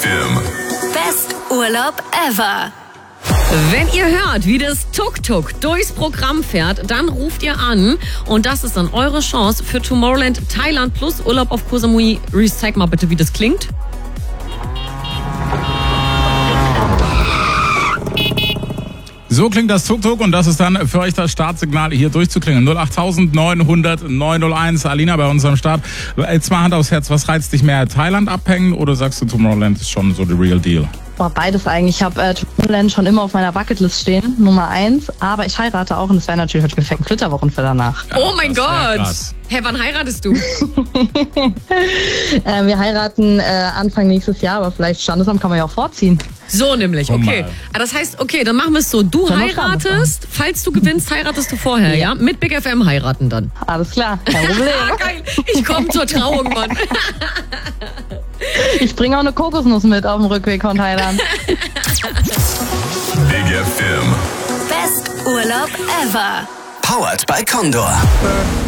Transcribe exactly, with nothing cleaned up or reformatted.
F M. Best Urlaub ever. Wenn ihr hört, wie das Tuk-Tuk durchs Programm fährt, dann ruft ihr an und das ist dann eure Chance für Tomorrowland Thailand plus Urlaub auf Koh Samui. Reese, zeig mal bitte, wie das klingt. So klingt das Tuk-Tuk und das ist dann für euch das Startsignal, hier durchzuklingen. null acht neun null null neun null eins. Alina bei uns am Start. Jetzt mal Hand aufs Herz, was reizt dich mehr? Thailand abhängen oder sagst du, Tomorrowland ist schon so the real deal? Boah, beides eigentlich. Ich habe äh, Tomorrowland schon immer auf meiner Bucketlist stehen, Nummer eins. Aber ich heirate auch und das wäre natürlich heute perfekt Flitterwochen für danach. Ja, oh mein Gott! Krass. Hä, wann heiratest du? äh, wir heiraten äh, Anfang nächstes Jahr, aber vielleicht Standesamt kann man ja auch vorziehen. So nämlich, okay. Ah, das heißt, okay, dann machen wir es so. Du Dann heiratest, falls du gewinnst, heiratest du vorher, ja? ja? Mit Big F M heiraten dann. Alles klar, kein Problem. Ah, geil. Ich komme zur Trauung, Mann. Ich bringe auch eine Kokosnuss mit auf dem Rückweg von Thailand. Big F M. Best Urlaub ever. Powered by Condor.